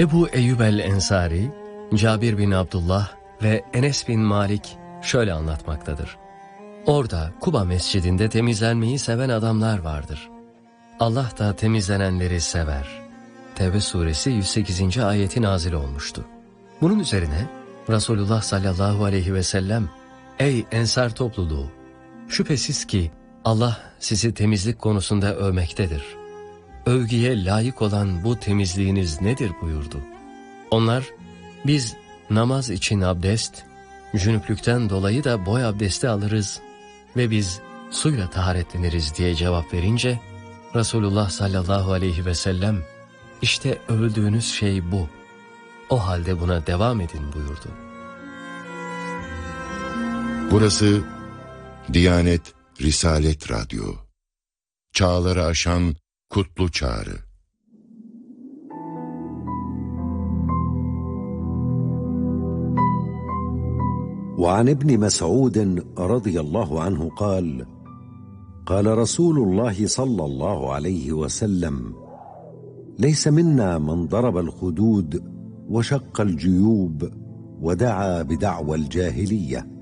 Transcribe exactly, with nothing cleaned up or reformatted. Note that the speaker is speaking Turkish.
Ebu Eyyub el-Ensari, Cabir bin Abdullah ve Enes bin Malik şöyle anlatmaktadır. Orada Kuba mescidinde temizlenmeyi seven adamlar vardır. Allah da temizlenenleri sever. Tevbe suresi yüz sekizinci ayeti nazil olmuştu. Bunun üzerine Resulullah sallallahu aleyhi ve sellem, ey Ensar topluluğu! Şüphesiz ki Allah sizi temizlik konusunda övmektedir. Övgüye layık olan bu temizliğiniz nedir buyurdu. Onlar, biz namaz için abdest, cünüplükten dolayı da boy abdesti alırız ve biz suyla taharetleniriz diye cevap verince, Resulullah sallallahu aleyhi ve sellem, işte övüldüğünüz şey bu. O halde buna devam edin buyurdu. Burası Diyanet Risalet Radyo. Çağları aşan kutlu çağrı. وعن ابن مسعود رضي الله عنه قال قال رسول الله صلى الله عليه وسلم ليس منا من ضرب الخدود وشق الجيوب ودعا بدعوى الجاهلية